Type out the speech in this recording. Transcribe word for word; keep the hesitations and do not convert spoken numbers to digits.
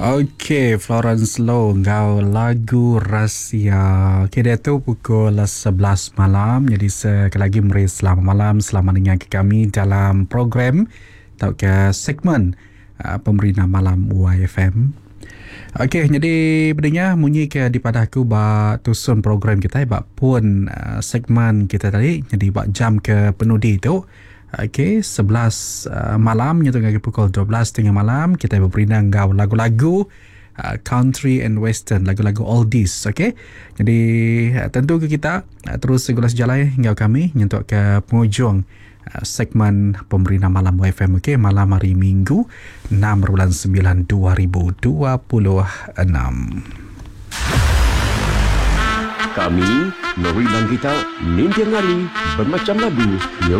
Okey, Florence Low, ngau lagu Rahsia. Okey, dia tu pukul sebelas malam. Jadi sekali lagi meri selamat malam, selamat dengan kami dalam program atau ke segmen uh, Pemerintah Malam Y F M. Okey, jadi bedanya munyi ke di padaku bak tusun program kita bak pun uh, segmen kita tadi. Jadi bak jam ke penudi tu. Okey, sebelas uh, malam hingga ke pukul dua belas tengah malam kita berberinang ngau lagu-lagu uh, country and western, lagu-lagu oldies. Okey. Jadi uh, tentu ke kita uh, terus segala sejalan hingga kami untuk ke penghujung uh, segmen Pemerintah Malam Y F M. Okey, malam hari Minggu enam bulan sembilan dua ribu dua puluh enam. Kami, Nori dan kita, Ninja Ngali, bermacam lagu,